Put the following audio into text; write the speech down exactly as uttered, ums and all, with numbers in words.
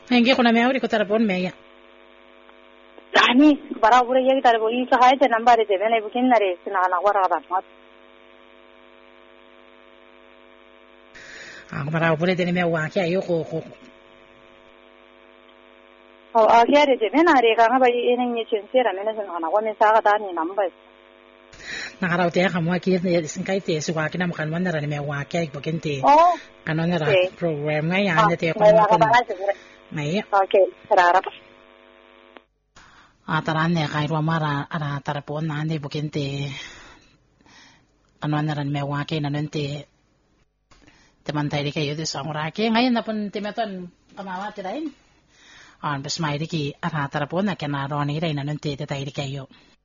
Hengi kuna me auri ko tarapon me ya. Ani bara bure yegi tarapon i ka haite number de bene bukin nare sina na wara da mat. Ah bara bure de me wa ke ayo ko ko. Oh agere de bene are ka ba i enen ni chen sera mena sina na wa me sa ga da ni number. Nakaraw te ka mo ki ne sin kai te su wa ki na makan wan ra me wa ke bukin te. Oh. Kanon ra program ngai ya ne te ko mo ko. ko. Mai. Okay, rara. Ataran ne kai ro mara ara tarapon na ne bukin te. Kanon ra me wa ke na nente. Te mantai di kayo de sang ra ke ngayon na pun te meton kamawa te rain. On bes mai di ki ara tarapon na ke na ro ni rain na nente te tai di kayo.